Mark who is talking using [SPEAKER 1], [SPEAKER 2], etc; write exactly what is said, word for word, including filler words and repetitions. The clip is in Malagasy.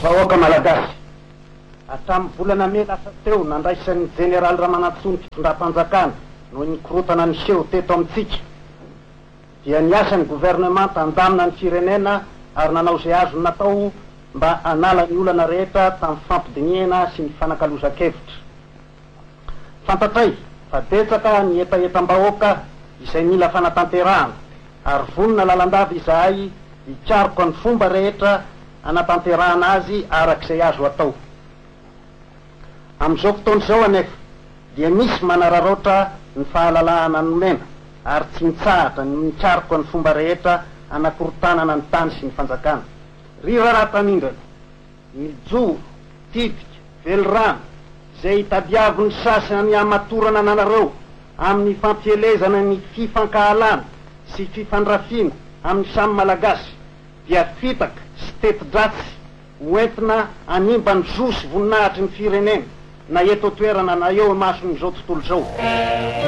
[SPEAKER 1] vahoaka malagasy hatramin'ny volana May lasa teo nandraisan'ny général Ramanatsoa ny fitondram-panjakana noho ny korotana niseho teto amintsika dia niasa ny gouvernement tandamina ny firenena ary nanao izay azo natao mba hanala ny olana rehetra tamin'ny fampidiniana sy ny fanakalozan-kevitra. Fantatray fa betsaka ny etaetam-bahoaka izay mila fanatanterahana ary vonona lalandava izahay hitsaroko ny fomba rehetra hanatanterahana azy arak'izay azo atao. Amin'izao fotoana izao anefa dia misy manararoatra ny fahalalahana nomena ary tsy mitsahatra ny mitsaroko ny fomba rehetra hanakorotanana ny tany sy ny fanjakana. Ry rahatanindana, mijoro, tipika, velorano izay hitadiavo ny sasany hamatorana anareo amin'ny fampielezana ny fifankahalana sy fifandrafina amin'ny samy malagasy dia fitaka sy teti-dratsy hoentina hanimba ny zosy voninahitry ny firenena na eto toerana na eo mason'izao tontolo izao.